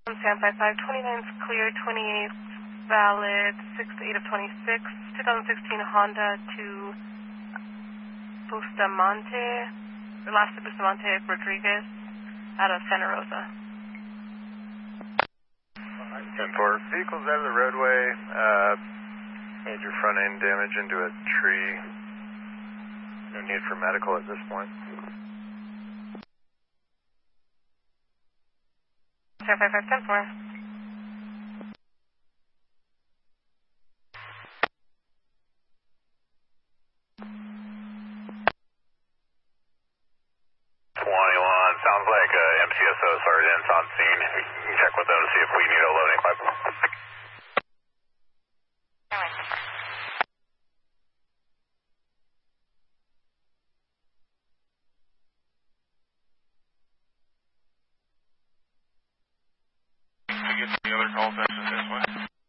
San 55, 29's clear, 28's valid, 6 to 8 of 26, 2016 Honda to Bustamante, the last to Bustamante Rodriguez, out of Santa Rosa. 10-4, vehicles out of the roadway, major front end damage into a tree. No need for medical at this point. San 55, 10-4. 21, sounds like MCSO sergeant's on scene. We can check with them to see if we need a loading pipe. To get to the other call section this way.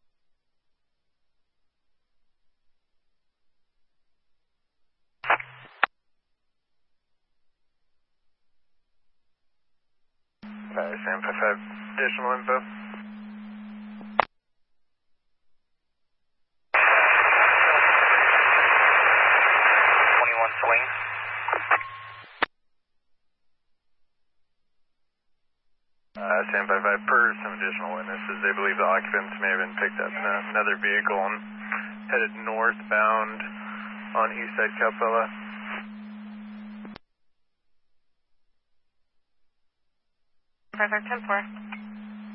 San 55, additional info. 21 swing. San 55, per some additional witnesses, they believe the occupants may have been picked up in another vehicle and headed northbound on East Side Capella. 55, 10-4.